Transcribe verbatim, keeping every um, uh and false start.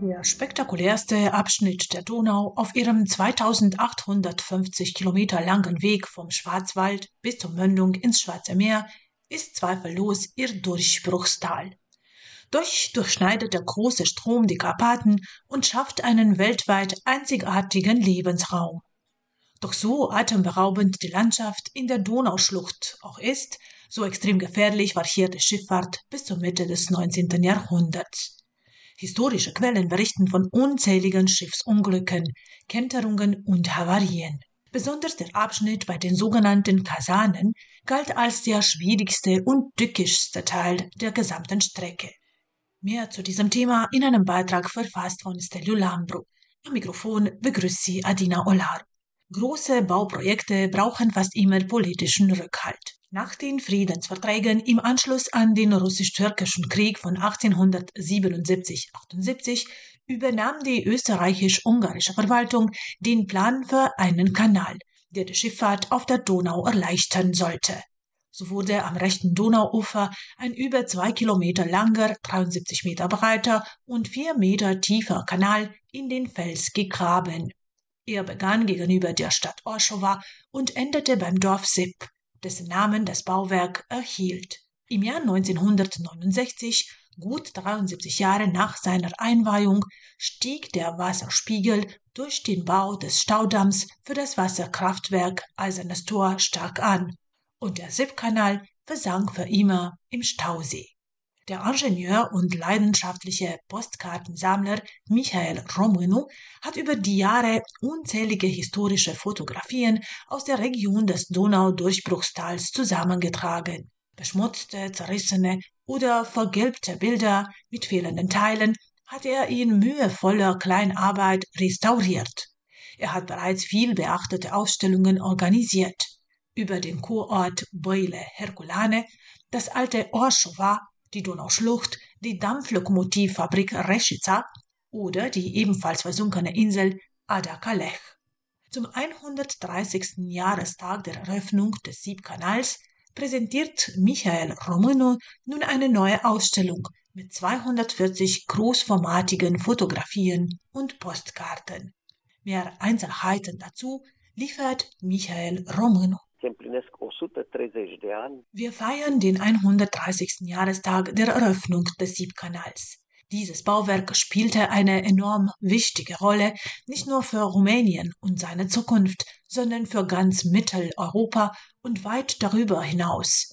Der spektakulärste Abschnitt der Donau auf ihrem zweitausendachthundertfünfzig Kilometer langen Weg vom Schwarzwald bis zur Mündung ins Schwarze Meer ist zweifellos ihr Durchbruchstal. Dort durchschneidet der große Strom die Karpaten und schafft einen weltweit einzigartigen Lebensraum. Doch so atemberaubend die Landschaft in der Donauschlucht auch ist, so extrem gefährlich war hier die Schifffahrt bis zur Mitte des neunzehnten Jahrhunderts. Historische Quellen berichten von unzähligen Schiffsunglücken, Kenterungen und Havarien. Besonders der Abschnitt bei den sogenannten Kasanen galt als der schwierigste und tückischste Teil der gesamten Strecke. Mehr zu diesem Thema in einem Beitrag verfasst von Stelio Lambro. Am Mikrofon begrüßt sie Adina Olar. Große Bauprojekte brauchen fast immer politischen Rückhalt. Nach den Friedensverträgen im Anschluss an den russisch-türkischen Krieg von achtzehnhundertsiebenundsiebzig achtundsiebzig übernahm die österreichisch-ungarische Verwaltung den Plan für einen Kanal, der die Schifffahrt auf der Donau erleichtern sollte. So wurde am rechten Donauufer ein über zwei Kilometer langer, dreiundsiebzig Meter breiter und vier Meter tiefer Kanal in den Fels gegraben. Er begann gegenüber der Stadt Orchowa und endete beim Dorf Sipp, dessen Namen das Bauwerk erhielt. Im Jahr neunzehnhundertneunundsechzig, gut dreiundsiebzig Jahre nach seiner Einweihung, stieg der Wasserspiegel durch den Bau des Staudamms für das Wasserkraftwerk Eisernes Tor stark an und der Sippkanal versank für immer im Stausee. Der Ingenieur und leidenschaftliche Postkartensammler Michael Românů hat über die Jahre unzählige historische Fotografien aus der Region des Donau-Durchbruchstals zusammengetragen. Beschmutzte, zerrissene oder vergilbte Bilder mit fehlenden Teilen hat er in mühevoller Kleinarbeit restauriert. Er hat bereits viel beachtete Ausstellungen organisiert. Über den Kurort Boile Herculane, das alte Orchowa, die Donauschlucht, die Dampflokomotivfabrik Rešica oder die ebenfalls versunkene Insel Ada Kalech. Zum hundertdreißigsten Jahrestag der Eröffnung des Sippkanals präsentiert Michael Românů nun eine neue Ausstellung mit zweihundertvierzig großformatigen Fotografien und Postkarten. Mehr Einzelheiten dazu liefert Michael Românů. Wir feiern den hundertdreißigsten Jahrestag der Eröffnung des Sippkanals. Dieses Bauwerk spielte eine enorm wichtige Rolle, nicht nur für Rumänien und seine Zukunft, sondern für ganz Mitteleuropa und weit darüber hinaus.